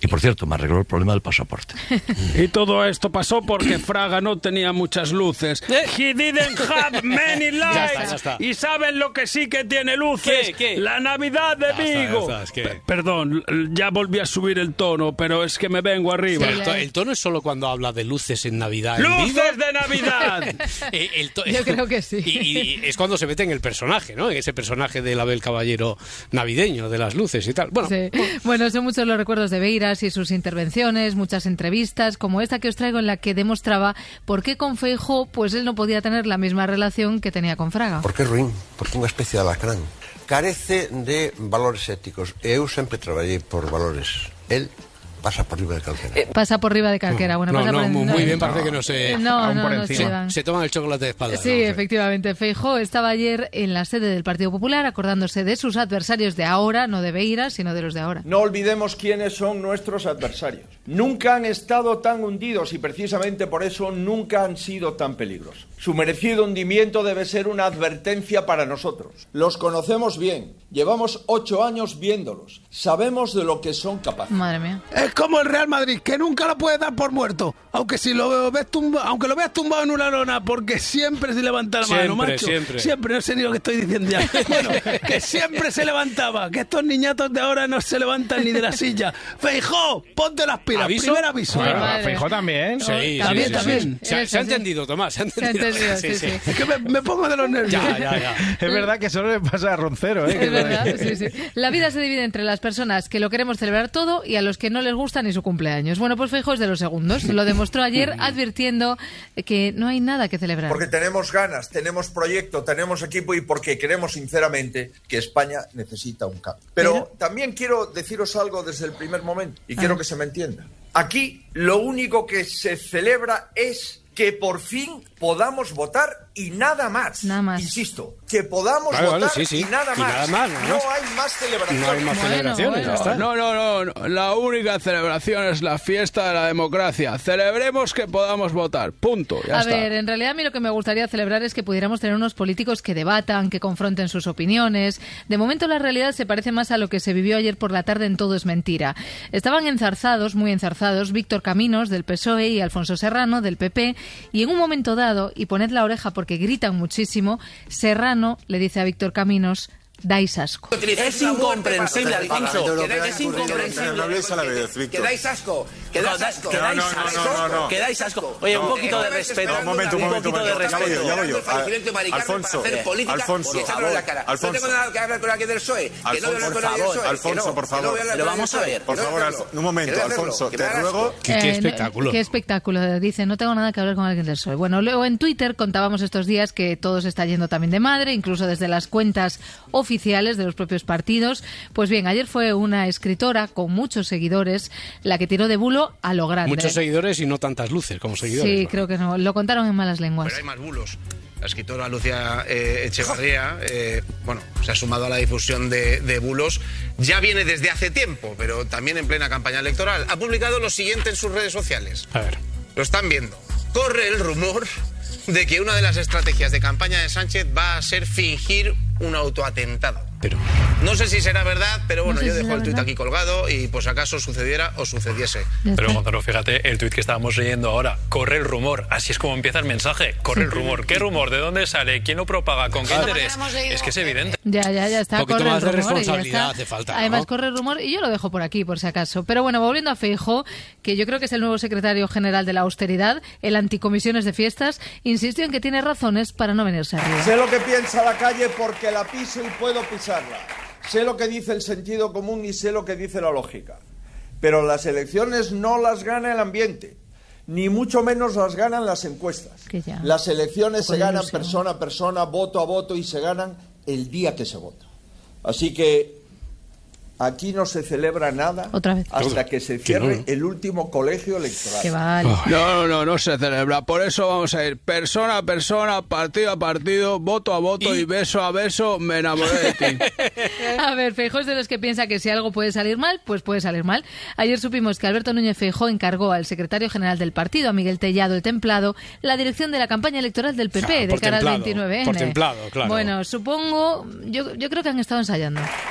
Y por cierto, me arregló el problema del pasaporte. Y todo esto pasó porque Fraga no tenía muchas luces. He didn't have many lights. Ya está, ya está. ¿Y saben lo que sí que tiene luces? ¿Qué, qué? La Navidad de Ya está, Vigo. ya está, es que- P- Perdón, ya volví a subir el tono, pero es que me vengo arriba. Pero el, to- el tono es solo cuando habla de luces en Navidad. en Vigo. ¡Luces de Navidad! Eh, el to- Yo creo que sí. Y, y es cuando se mete en el personaje, ¿no? En ese personaje del Abel Caballero navideño, de las luces y tal. Bueno, Sí. Bueno, son muchos los recuerdos de Beiras y sus intervenciones, muchas entrevistas, como esta que os traigo en la que demostraba por qué con Feijóo pues él no podía tener la misma relación que tenía con Fraga. Porque é ruín, porque é unha especie de alacrán. Carece de valores éticos. E eu sempre traballei por valores. El pasa por riba de calquera. Pasa por riba de calquera. Bueno, no, pasa no, por muy, muy bien, parece que no se... No, aún no, por no encima. se dan. Se toman el chocolate de espalda. Sí, ¿no? efectivamente. Feijóo estaba ayer en la sede del Partido Popular acordándose de sus adversarios de ahora, no de Beiras, sino de los de ahora. No olvidemos quiénes son nuestros adversarios. Nunca han estado tan hundidos y precisamente por eso nunca han sido tan peligrosos. Su merecido hundimiento debe ser una advertencia para nosotros. Los conocemos bien, llevamos ocho años viéndolos, sabemos de lo que son capaces. Madre mía. Es como el Real Madrid, que nunca lo puedes dar por muerto, aunque si lo ves tumba, aunque lo veas tumbado en una lona, porque siempre se levanta la mano, Siempre, macho. siempre. Siempre, no sé ni lo que estoy diciendo ya. Bueno, que siempre se levantaba, que estos niñatos de ahora no se levantan ni de la silla. Feijóo, ponte las pilas, ¿Aviso? primer aviso. Bueno, madre. Feijóo también. Sí, sí, También, sí, también. sí. Se, ha- se ha entendido, Tomás. Se ha Se ha entendido. entendido, sí, sí. Es que me, me pongo de los nervios. Ya, ya, ya. Es verdad que solo le pasa a Roncero, ¿eh? Que Es lo de- verdad, sí, sí. La vida se divide entre las personas que lo queremos celebrar todo y a los que no les gusta ni su cumpleaños. Bueno, pues Feijóo es de los segundos. Lo demostró ayer advirtiendo que no hay nada que celebrar. Porque tenemos ganas, tenemos proyecto, tenemos equipo y porque creemos sinceramente que España necesita un cambio. Pero, Pero- también quiero deciros algo desde el primer momento y Ah. quiero que se me entienda. Aquí lo único que se celebra es que por fin podamos votar y nada más. Nada más. Insisto, que podamos Vale, vale, votar sí, sí. y nada Y más. nada más, nada no más. hay más celebraciones. No hay más Bueno, celebraciones, bueno. ya está. No, no, no, no. La única celebración es la fiesta de la democracia. Celebremos que podamos votar. Punto. Ya A está. ver, en realidad a mí lo que me gustaría celebrar es que pudiéramos tener unos políticos que debatan, que confronten sus opiniones. De momento la realidad se parece más a lo que se vivió ayer por la tarde en Todo es Mentira. Estaban enzarzados, muy enzarzados, Víctor Caminos del P S O E y Alfonso Serrano del P P, y en un momento dado, y poned la oreja porque gritan muchísimo, Serrano le dice a Víctor Caminos: dais asco. Es incomprensible, Alfonso. Es incomprensible. No habléis a la vez, Víctor. Que dais asco. Que dais asco. Que No, dais no, no, asco. no, no, no. Que dais asco. Oye, un No, poquito no, de no, respeto. un momento, un Un momento, poquito un de momento. Ya voy yo, respeto. ya voy yo. El fallecimiento de Mari Carmen Alfonso, para hacer política Alfonso, y echarlo en la cara. Alfonso. No tengo nada que hablar con alguien del P S O E. Que no Alfonso, voy a hablar por con alguien del P S O E. favor, Alfonso, Que no, por que favor. no voy a hablar Lo con vamos alguien a del ver. Por Que no favor, voy a Alfo- hacerlo. un momento, Que no voy a hacerlo. Alfonso, Que te me da asco. ruego... ¿Qué, qué Eh, espectáculo? Qué espectáculo, dice, no tengo nada que hablar con alguien del P S O E. Bueno, luego en Twitter contábamos estos días que todo se está yendo también de madre, incluso desde las cuentas oficiales de los propios partidos. Pues bien, ayer fue una escritora con muchos seguidores la que tiró de bulo a lo grande. Muchos seguidores y no tantas luces como seguidores. Sí, ¿no? creo que no. Lo contaron en malas lenguas. Pero hay más bulos. La escritora Lucía eh, Echevarría, eh, bueno, se ha sumado a la difusión de, de bulos. Ya viene desde hace tiempo, pero también en plena campaña electoral. Ha publicado lo siguiente en sus redes sociales. A ver. Lo están viendo. Corre el rumor de que una de las estrategias de campaña de Sánchez va a ser fingir un autoatentado. Pero... No sé si será verdad, pero bueno, No sé yo si dejo será el tuit verdad. aquí colgado y pues acaso sucediera o sucediese. Ya Pero está. Gonzalo, fíjate, el tuit que estábamos leyendo ahora, corre el rumor, así es como empieza el mensaje, corre el rumor. ¿Qué rumor? ¿De dónde sale? ¿Quién lo propaga? ¿Con qué interés? Es que es evidente. Ya, ya, ya está. Un poquito corre el más de rumor y ya responsabilidad está. hace falta, ¿no? Además, corre el rumor y yo lo dejo por aquí, por si acaso. Pero bueno, volviendo a Feijóo, que yo creo que es el nuevo secretario general de la austeridad, el anticomisiones de fiestas, insistió en que tiene razones para no venirse arriba. Sé lo que piensa la calle porque la piso y puedo pisarla. Sé lo que dice el sentido común y sé lo que dice la lógica. Pero las elecciones no las gana el ambiente, ni mucho menos las ganan las encuestas. Que ya. Las elecciones se Con ganan ilusión. persona a persona, voto a voto y se ganan el día que se vota. Así que aquí no se celebra nada Otra vez. hasta que se Que no, cierre ¿no? el último colegio electoral. Que vale. No, no, no, no se celebra. Por eso vamos a ir persona a persona, partido a partido, voto a voto y, beso a beso. Me enamoré de ti. A ver, Feijóo es de los que piensa que si algo puede salir mal, pues puede salir mal. Ayer supimos que Alberto Núñez Feijóo encargó al secretario general del partido, a Miguel Tellado el Templado, la dirección de la campaña electoral del P P Ah, de por cara templado, al veintinueve ene. por templado, claro. Bueno, supongo, yo, yo creo que han estado ensayando.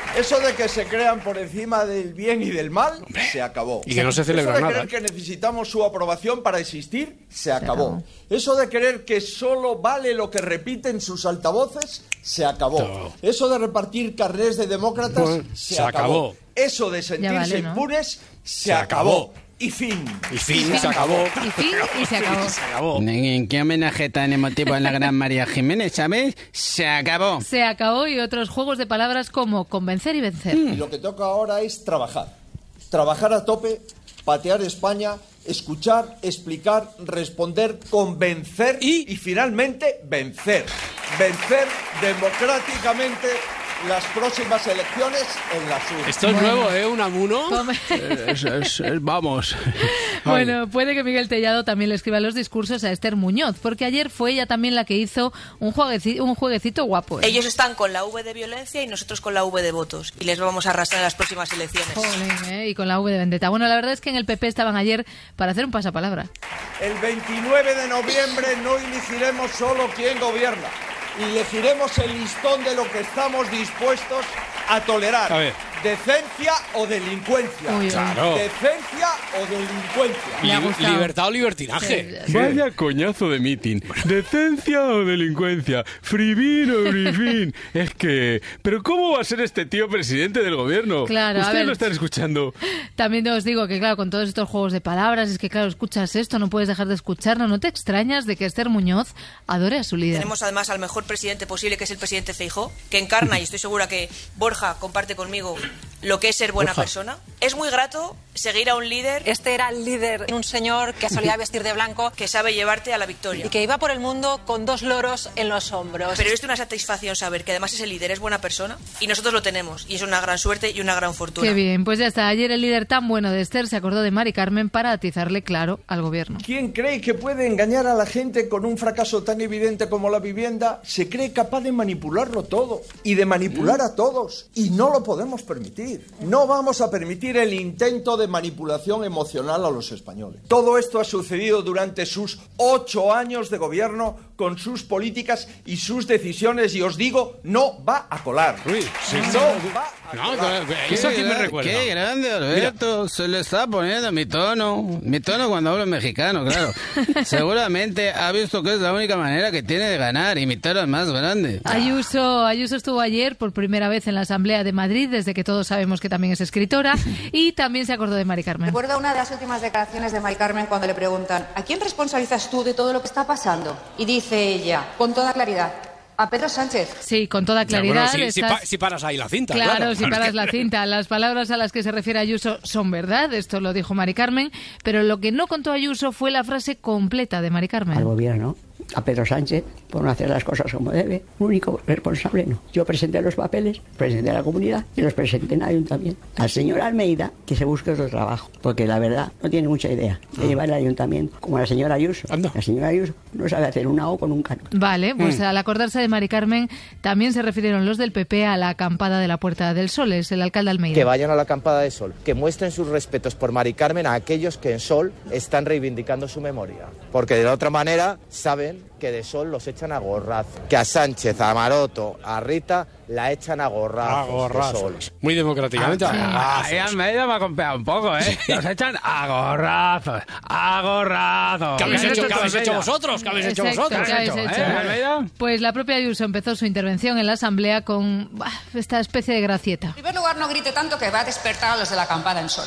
Eso de que se crean por encima del bien y del mal, hombre, se acabó. Y que no se celebra nada. Eso de nada. creer que necesitamos su aprobación para existir, se acabó. Eso de creer que solo vale lo que repiten sus altavoces, se acabó. No. Eso de repartir carnés de demócratas, pues, se, se acabó. acabó. Eso de sentirse vale, ¿no? impunes, se, se acabó. acabó. Y fin. Y fin, y se acabó. Y fin, y se acabó. Se acabó. ¿En qué homenaje tan emotivo a la gran María Jiménez, sabes? Se acabó. Se acabó, y otros juegos de palabras como convencer y vencer. Y lo que toca ahora es trabajar. Trabajar a tope, patear España, escuchar, explicar, responder, convencer y, y finalmente vencer. Vencer democráticamente las próximas elecciones en la sur. Esto es bueno. nuevo, ¿eh? Un amuno. Es, es, es, vamos. Bueno, puede que Miguel Tellado también le escriba los discursos a Esther Muñoz, porque ayer fue ella también la que hizo un jueguecito, un jueguecito guapo. ¿eh? Ellos están con la V de violencia y nosotros con la V de votos. Y les vamos a arrastrar en las próximas elecciones. Joder, ¿eh? Y con la V de vendetta. Bueno, la verdad es que en el P P estaban ayer para hacer un pasapalabra. El veintinueve de noviembre no elegiremos solo quién gobierna. Y elegiremos el listón de lo que estamos dispuestos a tolerar. A ¿Decencia o delincuencia? Uy, claro. ¿Decencia o delincuencia? Li libertad o libertinaje. Sí, vaya coñazo de mitin. ¿Decencia o delincuencia? ¿Frivin o brifin? Es que... ¿Pero cómo va a ser este tío presidente del gobierno? Claro, Ustedes lo están escuchando. También os digo que, claro, con todos estos juegos de palabras, es que, claro, escuchas esto, no puedes dejar de escucharlo. ¿No te extrañas de que Esther Muñoz adore a su líder? Tenemos además al mejor presidente posible, que es el presidente Feijóo, que encarna, y estoy segura que Borja comparte conmigo, lo que es ser buena Borja. persona. Es muy grato seguir a un líder. Este era el líder, un señor que solía vestir de blanco, que sabe llevarte a la victoria. Y que iba por el mundo con dos loros en los hombros. Pero es una satisfacción saber que además ese líder es buena persona y nosotros lo tenemos. Y es una gran suerte y una gran fortuna. Qué bien, pues ya está. Ayer el líder tan bueno de Esther se acordó de Mari Carmen para atizarle claro al gobierno. ¿Quién cree que puede engañar a la gente con un fracaso tan evidente como la vivienda? Se cree capaz de manipularlo todo y de manipular ¿Mm? a todos. Y no lo podemos permitir. No vamos a permitir el intento de manipulación emocional a los españoles. Todo esto ha sucedido durante sus ocho años de gobierno, con sus políticas y sus decisiones, y os digo, no va a colar. Uy, sí, no sí. va a no, colar. ¿Eso a quién me recuerda? Qué grande, Alberto. Mira. Se le está poniendo mi tono. Mi tono cuando hablo mexicano, claro. Seguramente ha visto que es la única manera que tiene de ganar, y mi tono es más grande. Ayuso, Ayuso estuvo ayer por primera vez en la Asamblea de Madrid, desde que todos sabemos que también es escritora, y también se acordó de Mari Carmen. Recuerdo una de las últimas declaraciones de Mari Carmen cuando le preguntan ¿a quién responsabilizas tú de todo lo que está pasando? Y dice ella, con toda claridad, a Pedro Sánchez. Sí, con toda claridad. Ya, bueno, si, estás... si, pa si paras ahí la cinta. Claro, claro. si paras la cinta. Las palabras a las que se refiere Ayuso son verdad, esto lo dijo Mari Carmen, pero lo que no contó Ayuso fue la frase completa de Mari Carmen. Al gobierno, a Pedro Sánchez, por no hacer las cosas como debe, único responsable no. Yo presenté los papeles, presenté a la comunidad y los presenté en el ayuntamiento. Al señor Almeida, que se busque otro trabajo, porque la verdad no tiene mucha idea de llevar el ayuntamiento, como la señora Ayuso. Anda. La señora Ayuso no sabe hacer una O con un cano. Vale, pues mm. al acordarse de Mari Carmen, también se refirieron los del P P a la acampada de la Puerta del Sol, es el alcalde Almeida. Que vayan a la acampada de Sol, que muestren sus respetos por Mari Carmen a aquellos que en Sol están reivindicando su memoria, porque de la otra manera saben que de Sol los echan a gorrazos, que a Sánchez, a Maroto, a Rita la echan a gorrazos. A gorrazos. Muy democráticamente. Ah, sí. Almeida me ha comprado un poco, ¿eh? Los echan a gorrazos, a gorrazos. ¿Qué habéis hecho, ¿qué habéis hecho vosotros? ¿Qué habéis hecho vosotros? ¿Qué habéis hecho? ¿Eh? Pues la propia Ayuso empezó su intervención en la Asamblea con bah, esta especie de gracieta. En primer lugar, no grite tanto que va a despertar a los de la acampada en Sol.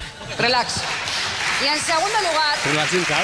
Relax. Y en segundo lugar... Relaxing cat.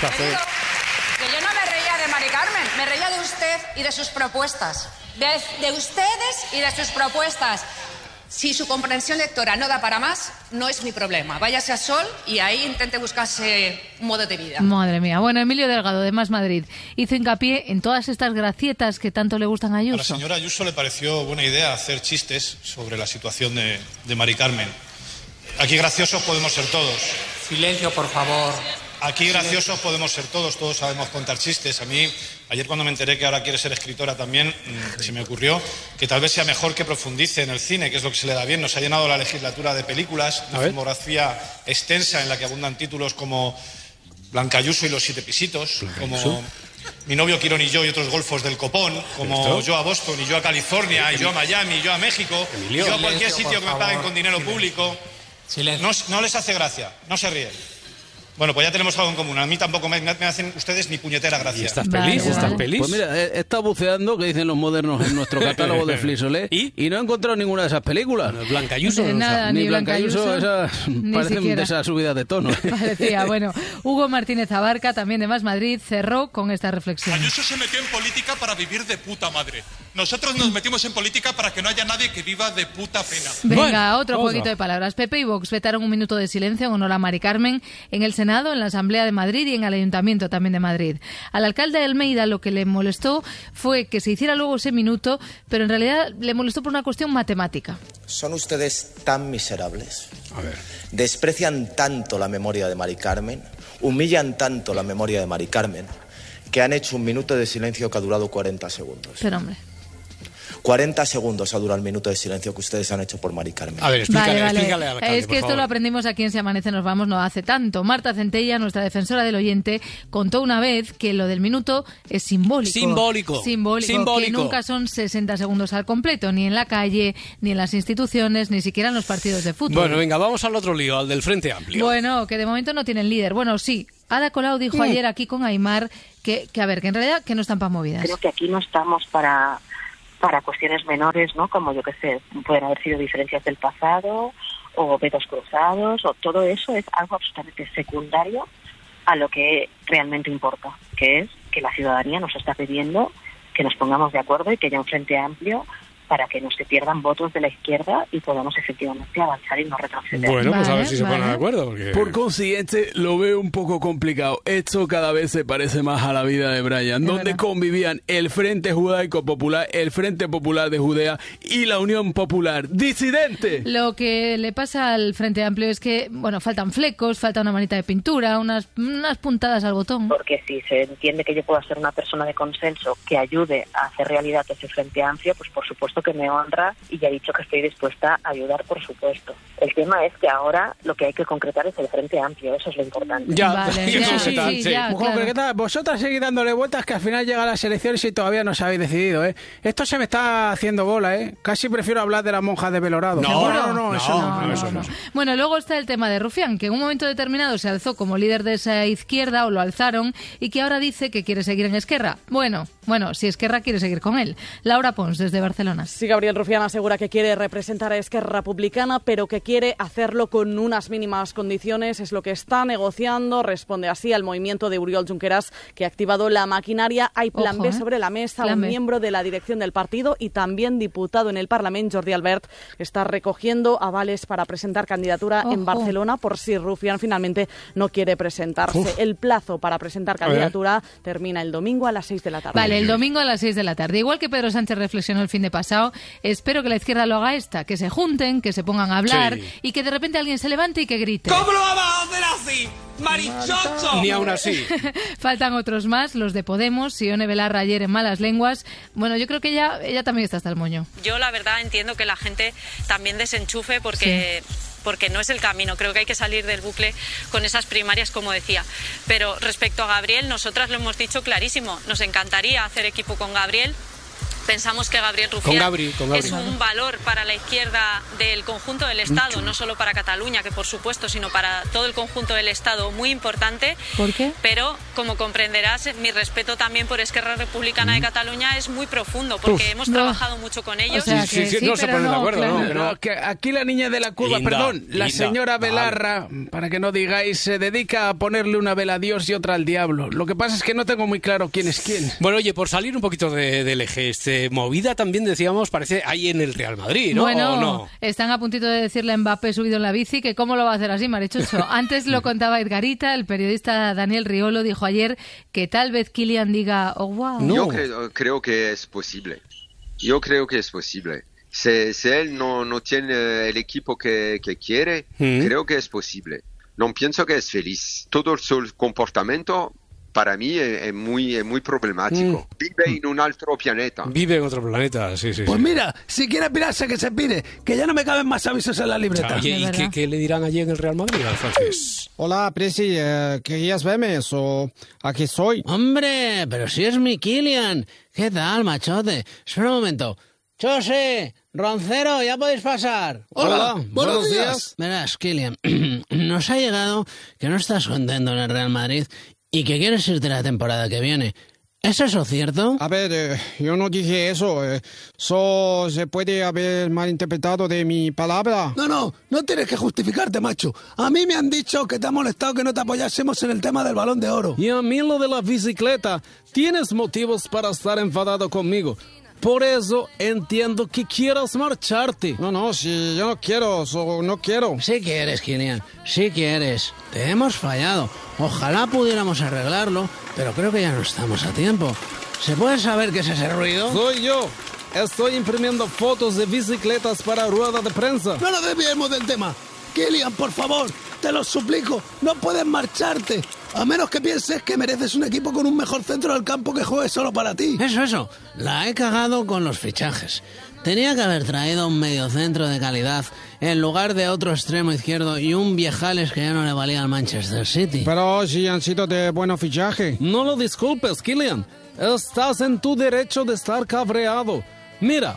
Que yo no me reía de Mari Carmen, me reía de usted y de sus propuestas. De, de ustedes y de sus propuestas. Si su comprensión lectora no da para más, no es mi problema. Váyase a Sol y ahí intente buscarse un modo de vida. Madre mía. Bueno, Emilio Delgado, de Más Madrid, hizo hincapié en todas estas gracietas que tanto le gustan a Ayuso. A la señora Ayuso le pareció buena idea hacer chistes sobre la situación de, de Mari Carmen. Aquí graciosos podemos ser todos. Silencio, por favor. Aquí graciosos podemos ser todos, todos sabemos contar chistes. A mí, ayer cuando me enteré que ahora quiere ser escritora también, mmm, se me ocurrió que tal vez sea mejor que profundice en el cine, que es lo que se le da bien. Nos ha llenado la legislatura de películas, de filmografía extensa en la que abundan títulos como Blanca Ayuso y los siete pisitos, como mi novio Quirón y yo y otros golfos del copón, como yo a Boston y yo a California y yo a Miami y yo a México y yo a cualquier sitio que me paguen con dinero público. No, no les hace gracia, no se ríen. Bueno, pues ya tenemos algo en común. A mí tampoco me, me hacen ustedes ni puñetera gracia. ¿Y estás feliz? Vale, ¿Estás feliz? Pues mira, he estado buceando, que dicen los modernos, en nuestro catálogo de Flisolé, ¿Y? y no he encontrado ninguna de esas películas. Blanca Ayuso. De nada, ni ni Blanca Ayuso, esas parecen siquiera. de esas subidas de tono. Parecía, bueno. Hugo Martínez Abarca, también de Más Madrid, cerró con esta reflexión. Ayuso se metió en política para vivir de puta madre. Nosotros nos metimos en política para que no haya nadie que viva de puta pena. Venga, bueno, otro jueguito otra. de palabras. Pepe y Vox vetaron un minuto de silencio en honor a Mari Carmen en el Senado, en la Asamblea de Madrid y en el Ayuntamiento también de Madrid. Al alcalde de Almeida lo que le molestó fue que se hiciera luego ese minuto, pero en realidad le molestó por una cuestión matemática. ¿Son ustedes tan miserables? A ver. ¿Desprecian tanto la memoria de Mari Carmen? ¿Humillan tanto la memoria de Mari Carmen? Que han hecho un minuto de silencio que ha durado cuarenta segundos. Pero hombre... cuarenta segundos ha durado el minuto de silencio que ustedes han hecho por Mari Carmen. A ver, explícale, vale, vale. explícale al alcalde, Es que por esto favor. lo aprendimos aquí en Si Amanece Nos Vamos no hace tanto. Marta Centella, nuestra defensora del oyente, contó una vez que lo del minuto es simbólico. Simbólico. Simbólico. Simbólico. Que nunca son sesenta segundos al completo, ni en la calle, ni en las instituciones, ni siquiera en los partidos de fútbol. Bueno, venga, vamos al otro lío, al del Frente Amplio. Bueno, que de momento no tienen líder. Bueno, sí. Ada Colau dijo Mm. ayer aquí con Aimar que, que, a ver, que en realidad que no están para movidas. Creo que aquí no estamos para... para cuestiones menores, ¿no? Como yo que sé, pueden haber sido diferencias del pasado o vetos cruzados, o todo eso es algo absolutamente secundario a lo que realmente importa, que es que la ciudadanía nos está pidiendo que nos pongamos de acuerdo y que haya un frente amplio para que no se pierdan votos de la izquierda y podamos efectivamente avanzar y no retroceder. Bueno, pues a ver Vale, si se vale. ponen de acuerdo. Porque... Por consiguiente, lo veo un poco complicado. Esto cada vez se parece más a la vida de Brian, Es donde verdad. convivían el Frente Judaico Popular, el Frente Popular de Judea y la Unión Popular Disidente. Lo que le pasa al Frente Amplio es que, bueno, faltan flecos, falta una manita de pintura, unas, unas puntadas al botón. Porque si se entiende que yo puedo ser una persona de consenso que ayude a hacer realidad ese frente amplio, pues por supuesto que me honra y ya he dicho que estoy dispuesta a ayudar, por supuesto. El tema es que ahora lo que hay que concretar es el frente amplio, eso es lo importante. Ya, Vale, ya, ya, sí, sí, sí. sí, ya, Mujer, claro. ¿qué tal? Vosotras seguís dándole vueltas que al final llega las elecciones y todavía no os habéis decidido, ¿eh? Esto se me está haciendo bola, ¿eh? Casi prefiero hablar de las monjas de Belorado. No, no, no, no, no, eso no. no, eso no. Bueno, luego está el tema de Rufián, que en un momento determinado se alzó como líder de esa izquierda, o lo alzaron, y que ahora dice que quiere seguir en Esquerra. Bueno, bueno, si Esquerra quiere seguir con él. Laura Pons, desde Barcelona. Sí, Gabriel Rufián asegura que quiere representar a Esquerra Republicana, pero que quiere hacerlo con unas mínimas condiciones. Es lo que está negociando. Responde así al movimiento de Oriol Junqueras, que ha activado la maquinaria. Hay plan Ojo, B ¿eh? sobre la mesa. Plan Un B. miembro de la dirección del partido y también diputado en el Parlamento, Jordi Albert, está recogiendo avales para presentar candidatura Ojo. en Barcelona por si Rufián finalmente no quiere presentarse. Uf. El plazo para presentar ver. candidatura termina el domingo a las seis de la tarde. Vale, el domingo a las seis de la tarde. Igual que Pedro Sánchez reflexionó el fin de pasado, espero que la izquierda lo haga esta, que se junten, que se pongan a hablar Sí. y que de repente alguien se levante y que grite. ¿Cómo lo vamos a hacer así? ¡Marichocho! Ni aún así. Faltan otros más, los de Podemos, Sione Belarra ayer en Malas Lenguas. Bueno, yo creo que ella, ella también está hasta el moño. Yo la verdad entiendo que la gente también desenchufe porque... porque no es el camino, creo que hay que salir del bucle con esas primarias, como decía. Pero respecto a Gabriel, nosotras lo hemos dicho clarísimo, nos encantaría hacer equipo con Gabriel. Pensamos que Gabriel Rufián Con Gabri, con Gabri. es un valor para la izquierda del conjunto del Estado, no solo para Cataluña, que por supuesto, sino para todo el conjunto del Estado, muy importante. ¿Por qué? Pero, como comprenderás, mi respeto también por Esquerra Republicana de Cataluña es muy profundo, porque Uf. hemos No. trabajado mucho con ellos. O sea, Sí, que sí, sí, no se pero ponen de no, acuerdo, claro. ¿no? Que no. No, que aquí la niña de la curva, Linda, perdón, la linda. señora Vale. Belarra, para que no digáis, se dedica a ponerle una vela a Dios y otra al diablo. Lo que pasa es que no tengo muy claro quién es quién. Bueno, oye, por salir un poquito de- del eje, este, movida también decíamos, parece ahí en el Real Madrid, ¿no? Bueno, ¿O no? están a puntito de decirle a Mbappé subido en la bici que cómo lo va a hacer así, Marichocho. Antes lo contaba Edgarita, el periodista Daniel Riolo dijo ayer que tal vez Kylian diga, oh, wow. Yo creo, creo que es posible. Yo creo que es posible. Si, si él no, no tiene el equipo que, que quiere, Mm. creo que es posible. No pienso que es feliz. Todo su comportamiento para mí es, es muy, es muy problemático. Mm. Vive en un otro planeta. Vive en otro planeta, sí, sí. Pues sí. mira, si quiere pirarse, que se pire, que ya no me caben más avisos en la libreta. Oye, ¿y qué, qué le dirán allí en el Real Madrid al francés? Hola, Presi, eh, ¿querías verme? O aquí soy. Hombre, pero si es mi Kylian. ¿Qué tal, machote? Espera un momento. Chose, Roncero, ya podéis pasar. Hola, Hola buenos, buenos días. días. Verás, Kylian, nos ha llegado que no estás contento en el Real Madrid y que quieres irte la temporada que viene. ¿Es eso cierto? A ver, eh, yo no dije eso. Eh, so, se puede haber malinterpretado de mi palabra. No, no, no tienes que justificarte, macho. A mí me han dicho que te ha molestado que no te apoyásemos en el tema del Balón de Oro. Y a mí lo de la bicicleta. Tienes motivos para estar enfadado conmigo. Por eso entiendo que quieras marcharte. No, no, si yo no quiero, so, no quiero. Sí quieres, Kylian, sí quieres. Te hemos fallado. Ojalá pudiéramos arreglarlo, pero creo que ya no estamos a tiempo. ¿Se puede saber qué es ese ruido? Soy yo. Estoy imprimiendo fotos de bicicletas para rueda de prensa. No nos desviemos del tema. Kylian, por favor, te lo suplico, no puedes marcharte. A menos que pienses que mereces un equipo con un mejor centro del campo que juegue solo para ti. Eso, eso. La he cagado con los fichajes. Tenía que haber traído un mediocentro de calidad en lugar de otro extremo izquierdo y un viejales que ya no le valía al Manchester City. Pero si han sido de buenos fichajes. No lo disculpes, Kylian. Estás en tu derecho de estar cabreado. Mira,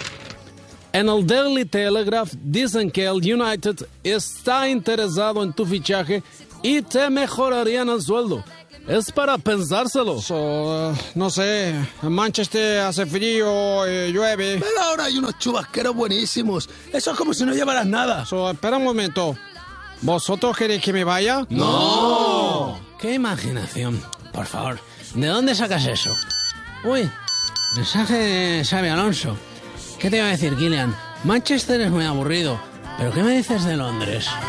en el Daily Telegraph dicen que el United está interesado en tu fichaje y te mejorarían el sueldo. Es para pensárselo. So, uh, no sé, en Manchester hace frío, eh, llueve. Pero ahora hay unos chubasqueros buenísimos. Eso es como si no llevaras nada. So, espera un momento. ¿Vosotros queréis que me vaya? ¡No! ¡Qué imaginación! Por favor, ¿de dónde sacas eso? Uy, mensaje de Xabi Alonso. ¿Qué te iba a decir, Kylian? Manchester es muy aburrido. ¿Pero qué me dices de Londres?